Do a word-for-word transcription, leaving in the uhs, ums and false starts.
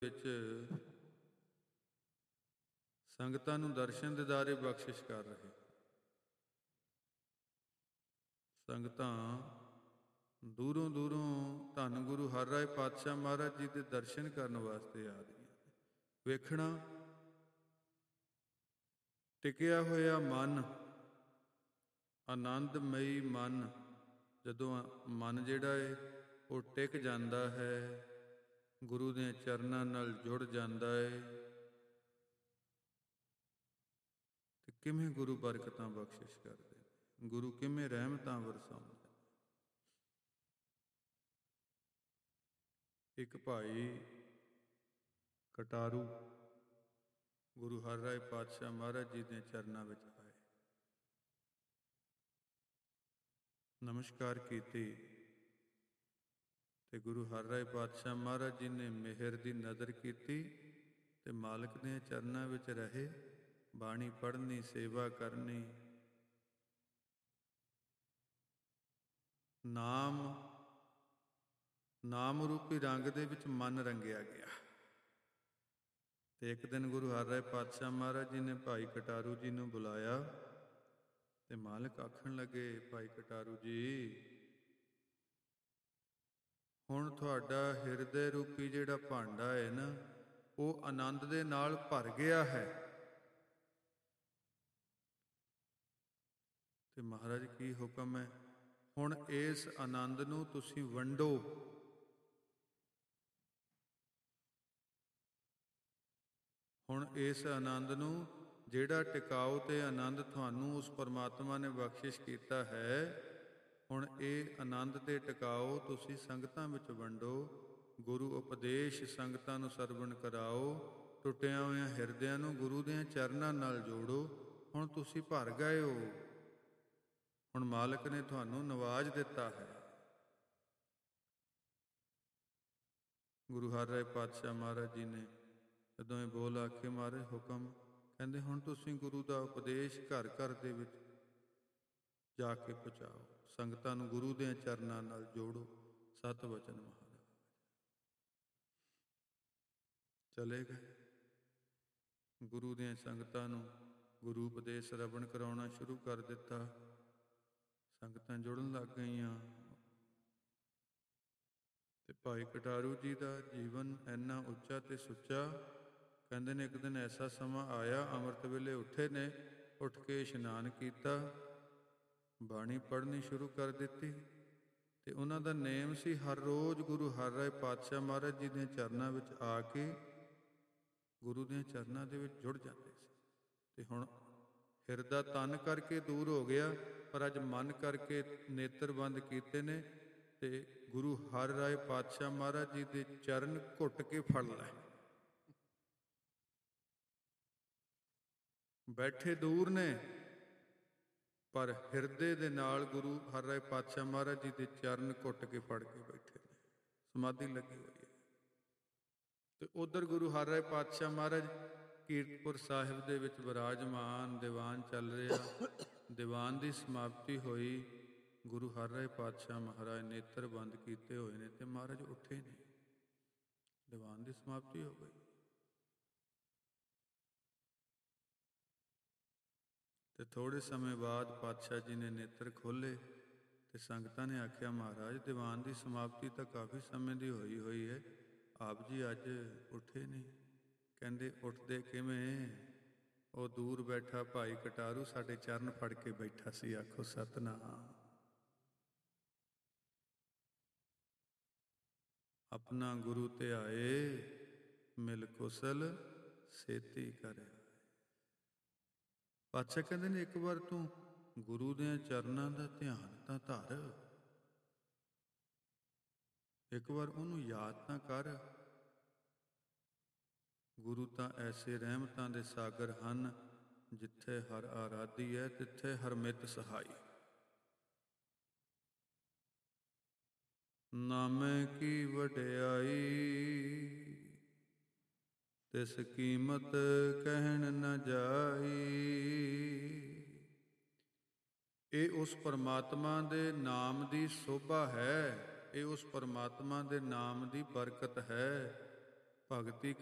ਵਿੱਚ ਸੰਗਤਾਂ ਨੂੰ ਦਰਸ਼ਨ ਦਿਦਾਰੇ ਬਖਸ਼ਿਸ਼ ਕਰ ਰਹੇ। ਸੰਗਤਾਂ ਦੂਰੋਂ ਦੂਰੋਂ ਧੰਨ ਗੁਰੂ ਹਰਿ ਰਾਏ ਪਾਤਸ਼ਾਹ ਮਹਾਰਾਜ ਜੀ ਦੇ ਦਰਸ਼ਨ ਕਰਨ ਵਾਸਤੇ ਆ ਰਹੀਆਂ। ਵੇਖਣਾ ਟਿਕਿਆ ਹੋਇਆ ਮਨ, ਆਨੰਦਮਈ ਮਨ, ਜਦੋਂ ਮਨ ਜਿਹੜਾ ਹੈ ਉਹ ਟਿਕ ਜਾਂਦਾ ਹੈ, ਗੁਰੂ ਦੇ ਚਰਨਾਂ ਨਾਲ ਜੁੜ ਜਾਂਦਾ ਹੈ, ਤੇ ਕਿਵੇਂ ਗੁਰੂ ਬਰਕਤਾਂ ਬਖਸ਼ਿਸ਼ ਕਰਦੇ, ਗੁਰੂ ਕਿਵੇਂ ਰਹਿਮਤਾਂ ਵਰਸਾਉਂਦੇ। ਇੱਕ ਭਾਈ ਕਟਾਰੂ ਗੁਰੂ ਹਰਿ ਰਾਏ ਪਾਤਸ਼ਾਹ ਮਹਾਰਾਜ ਜੀ ਦੇ ਚਰਨਾਂ ਵਿੱਚ ਆਏ, ਨਮਸਕਾਰ ਕੀਤੀ ਤੇ ਗੁਰੂ ਹਰਿ ਰਾਏ ਪਾਤਸ਼ਾਹ ਮਹਾਰਾਜ ਜੀ ਨੇ ਮਿਹਰ ਦੀ ਨਜ਼ਰ ਕੀਤੀ ਤੇ ਮਾਲਕ ਦੇ ਚਰਨਾਂ ਵਿੱਚ ਰਹੇ। ਬਾਣੀ ਪੜ੍ਹਨੀ, ਸੇਵਾ ਕਰਨੀ, ਨਾਮ ਨਾਮ ਰੂਪੀ ਰੰਗ ਦੇ ਵਿੱਚ ਮਨ ਰੰਗਿਆ ਗਿਆ। ਤੇ ਇੱਕ ਦਿਨ ਗੁਰੂ ਹਰਿ ਰਾਏ ਪਾਤਸ਼ਾਹ ਮਹਾਰਾਜ ਜੀ ਨੇ ਭਾਈ ਕਟਾਰੂ ਜੀ ਨੂੰ ਬੁਲਾਇਆ ਤੇ ਮਾਲਕ ਆਖਣ ਲੱਗੇ, ਭਾਈ ਕਟਾਰੂ ਜੀ, ਹੁਣ ਤੁਹਾਡਾ ਹਿਰਦੇ ਰੂਪੀ ਜਿਹੜਾ ਭਾਂਡਾ ਹੈ ਨਾ, ਉਹ ਆਨੰਦ ਦੇ ਨਾਲ ਭਰ ਗਿਆ ਹੈ। ਤੇ ਮਹਾਰਾਜ ਕੀ ਹੁਕਮ ਹੈ? ਹੁਣ ਇਸ ਆਨੰਦ ਨੂੰ ਤੁਸੀਂ ਵੰਡੋ। ਹੁਣ ਇਸ ਆਨੰਦ ਨੂੰ, ਜਿਹੜਾ ਟਿਕਾਊ ਤੇ ਆਨੰਦ ਤੁਹਾਨੂੰ ਉਸ ਪਰਮਾਤਮਾ ਨੇ ਬਖਸ਼ਿਸ਼ ਕੀਤਾ ਹੈ, ਹੁਣ ਇਹ ਆਨੰਦ ਤੇ ਟਿਕਾਓ ਤੁਸੀਂ ਸੰਗਤਾਂ ਵਿੱਚ ਵੰਡੋ। ਗੁਰੂ ਉਪਦੇਸ਼ ਸੰਗਤਾਂ ਨੂੰ ਸਰਵਣ ਕਰਾਓ। ਟੁੱਟਿਆਂ ਹੋਇਆਂ ਹਿਰਦਿਆਂ ਨੂੰ ਗੁਰੂ ਦੇ ਚਰਨਾਂ ਨਾਲ ਜੋੜੋ। ਹੁਣ ਤੁਸੀਂ ਭਰ ਗਏ ਹੋ, ਹੁਣ ਮਾਲਕ ਨੇ ਤੁਹਾਨੂੰ ਨਵਾਜ ਦਿੱਤਾ ਹੈ। ਗੁਰੂ ਹਰਿ ਰਾਏ ਪਾਤਸ਼ਾਹ ਮਹਾਰਾਜ ਜੀ ਨੇ ਜਦੋਂ ਇਹ ਬੋਲ ਆਖੇ, ਮਹਾਰਾਜ ਹੁਕਮ, ਕਹਿੰਦੇ ਹੁਣ ਤੁਸੀਂ ਗੁਰੂ ਦਾ ਉਪਦੇਸ਼ ਘਰ ਘਰ ਦੇ ਵਿੱਚ ਜਾ ਕੇ ਪਹੁੰਚਾਓ, ਸੰਗਤਾਂ ਨੂੰ ਗੁਰੂ ਦੇ ਚਰਨਾਂ ਨਾਲ ਜੋੜੋ। ਸਤ ਵਚਨ ਮਹਾਰਾਜ ਚਲੇ ਗਏ। ਗੁਰੂ ਦੀਆਂ ਸੰਗਤਾਂ ਨੂੰ ਗੁਰੂ ਉਪਦੇਸ਼ ਸਰਵਣ ਕਰਾਉਣਾ ਸ਼ੁਰੂ ਕਰ ਦਿੱਤਾ। ਸੰਗਤਾਂ ਜੁੜਨ ਲੱਗ ਗਈਆਂ। ਤੇ ਭਾਈ ਕਟਾਰੂ ਜੀ ਦਾ ਜੀਵਨ ਇੰਨਾ ਉੱਚਾ ਤੇ ਸੁੱਚਾ, ਕਹਿੰਦੇ ਨੇ ਇੱਕ ਦਿਨ ਐਸਾ ਸਮਾਂ ਆਇਆ, ਅੰਮ੍ਰਿਤ ਵੇਲੇ ਉੱਠੇ ਨੇ, ਉੱਠ ਕੇ ਇਸ਼ਨਾਨ ਕੀਤਾ, ਬਾਣੀ ਪੜ੍ਹਨੀ ਸ਼ੁਰੂ ਕਰ ਦਿੱਤੀ। ਤੇ ਉਹਨਾਂ ਦਾ ਨੇਮ ਸੀ ਹਰ ਰੋਜ਼ ਗੁਰੂ ਹਰਿ ਰਾਏ ਪਾਤਸ਼ਾਹ ਮਹਾਰਾਜ ਜੀ ਦੇ ਚਰਨਾਂ ਵਿੱਚ ਆ ਕੇ ਗੁਰੂ ਦੇ ਚਰਨਾਂ ਦੇ ਵਿੱਚ ਜੁੜ ਜਾਂਦੇ ਸੀ। ਤੇ ਹੁਣ ਹਿਰਦਾ ਤਨ ਕਰਕੇ ਦੂਰ ਹੋ ਗਿਆ, ਪਰ ਅੱਜ ਮਨ ਕਰਕੇ ਨੇਤਰ ਬੰਦ ਕੀਤੇ ਨੇ ਤੇ ਗੁਰੂ ਹਰਿ ਰਾਏ ਪਾਤਸ਼ਾਹ ਮਹਾਰਾਜ ਜੀ ਦੇ ਚਰਨ ਘੁੱਟ ਕੇ ਫੜ ਲੈ। ਬੈਠੇ ਦੂਰ ਨੇ, ਪਰ ਹਿਰਦੇ ਦੇ ਨਾਲ ਗੁਰੂ ਹਰਿ ਰਾਏ ਪਾਤਸ਼ਾਹ ਮਹਾਰਾਜ ਜੀ ਦੇ ਚਰਨ ਘੁੱਟ ਕੇ ਫੜ ਕੇ ਬੈਠੇ ਨੇ, ਸਮਾਧੀ ਲੱਗੀ ਹੋਈ ਹੈ। ਤੇ ਉਧਰ ਗੁਰੂ ਹਰਿ ਰਾਏ ਪਾਤਸ਼ਾਹ ਮਹਾਰਾਜ ਕੀਰਤਪੁਰ ਸਾਹਿਬ ਦੇ ਵਿੱਚ ਵਿਰਾਜਮਾਨ, ਦੀਵਾਨ ਚੱਲ ਰਿਹਾ। ਦੀਵਾਨ ਦੀ ਸਮਾਪਤੀ ਹੋਈ, ਗੁਰੂ ਹਰਿ ਰਾਏ ਪਾਤਸ਼ਾਹ ਮਹਾਰਾਜ ਨੇਤਰ ਬੰਦ ਕੀਤੇ ਹੋਏ ਨੇ ਤੇ ਮਹਾਰਾਜ ਉੱਠੇ ਨੇ। ਦੀਵਾਨ ਦੀ ਸਮਾਪਤੀ ਹੋ ਗਈ ਤੇ ਥੋੜੇ ਸਮੇਂ ਬਾਅਦ ਪਾਤਸ਼ਾਹ ਜੀ ਨੇ ਨੇਤਰ ਖੋਲ੍ਹੇ ਤੇ ਸੰਗਤਾਂ ਨੇ ਆਖਿਆ, ਮਹਾਰਾਜ ਦੀਵਾਨ ਦੀ ਸਮਾਪਤੀ ਤਾਂ ਕਾਫੀ ਸਮੇਂ ਦੀ ਹੋਈ ਹੋਈ ਹੈ, ਆਪ ਜੀ ਅੱਜ ਉੱਠੇ ਨਹੀਂ। ਕਹਿੰਦੇ ਉੱਠਦੇ ਕਿਵੇਂ? ਉਹ ਦੂਰ ਬੈਠਾ ਭਾਈ ਕਟਾਰੂ ਸਾਡੇ ਚਰਨ ਫੜ ਕੇ ਬੈਠਾ ਸੀ। ਆਖੋ ਸਤਿਨਾਮ। ਆਪਣਾ ਗੁਰੂ ਧਿਆਏ, ਮਿਲ ਕੁਸਲ ਸੇਤੀ ਕਰੇ। ਪਾਤਸ਼ਾਹ ਕਹਿੰਦੇ ਨੇ ਇੱਕ ਵਾਰ ਤੂੰ ਗੁਰੂ ਦੇ ਚਰਨਾਂ ਦਾ ਧਿਆਨ ਤਾਂ ਧਰ, ਇੱਕ ਵਾਰ ਉਹਨੂੰ ਯਾਦ ਤਾਂ ਕਰ। ਗੁਰੂ ਤਾਂ ਐਸੇ ਰਹਿਮਤਾਂ ਦੇ ਸਾਗਰ ਹਨ, ਜਿੱਥੇ ਹਰ ਆਰਾਧੀ ਹੈ ਤਿੱਥੇ ਹਰਮਿਤ ਸਹਾਈ। ਨਾਮੇ ਕੀ ਵਡਿਆਈ, ਤਿਸ ਕੀਮਤ ਕਹਿਣ ਨ ਜਾਈ। ਇਹ ਉਸ ਪਰਮਾਤਮਾ ਦੇ ਨਾਮ ਦੀ ਸੋਭਾ ਹੈ, ਇਹ ਉਸ ਪਰਮਾਤਮਾ ਦੇ ਨਾਮ ਦੀ ਬਰਕਤ ਹੈ। ਭਗਤੀ